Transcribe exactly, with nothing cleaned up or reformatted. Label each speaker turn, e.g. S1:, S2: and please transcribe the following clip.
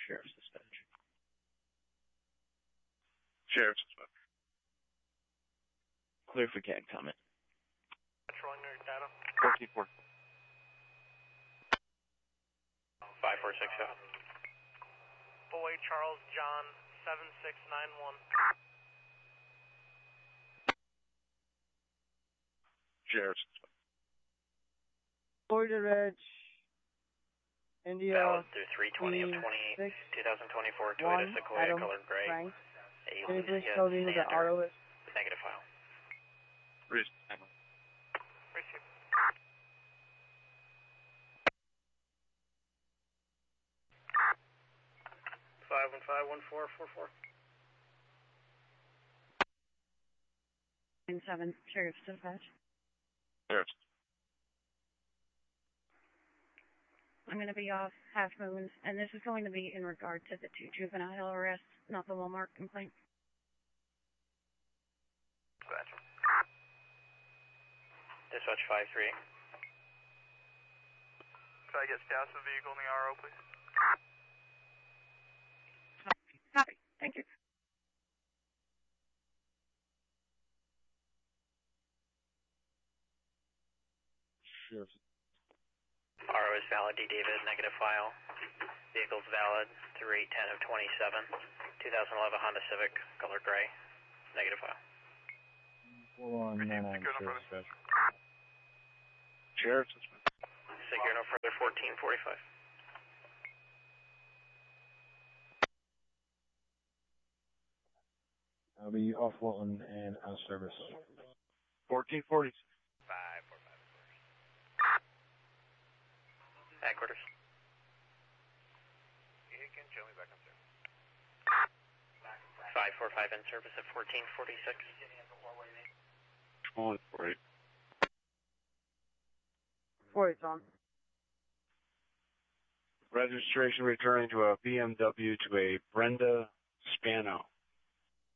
S1: Sheriff's Dispatch.
S2: Sheriff's Dispatch.
S1: Clear for cat comment.
S3: Patrolling your data.
S2: fourteen four.
S3: five four six seven. Boy Charles John seven six nine one.
S2: Sheriff's Dispatch.
S4: Florida Ridge, India.
S3: Valid through three twenty of twenty-eight, twenty twenty-four Toyota Sequoia
S4: Adam
S3: colored gray.
S4: Frank.
S3: A
S4: Can you please
S3: Lucia
S4: tell me who the
S3: Sander.
S4: auto is?
S3: Negative file.
S2: Received.
S3: Received. Five one five one four four four.
S5: Nine seven, Sheriff's Dispatch.
S2: Sheriff's.
S5: I'm going to be off Half Moon, and this is going to be in regard to the two juvenile arrests, not the Walmart complaint.
S3: Dispatch. Dispatch five three. Can I get status of the vehicle in the R O, please?
S5: Copy. Thank you.
S2: Sheriff's.
S3: R O is valid, D David, negative file. Vehicle's valid through eight ten of twenty-seven. twenty eleven Honda Civic, color gray, negative file.
S6: four one nine nine, Sheriff's Dispatch.
S2: Sheriff's Dispatch.
S3: Figure no further, fourteen forty-five.
S6: I'll be off Walton and out of service.
S2: fourteen forty.
S3: Five four five. Headquarters. You can show me back on service. Five four five in service at fourteen forty six.
S2: One forty.
S4: Four it's on.
S2: Registration returning to a B M W to a Brenda Spano.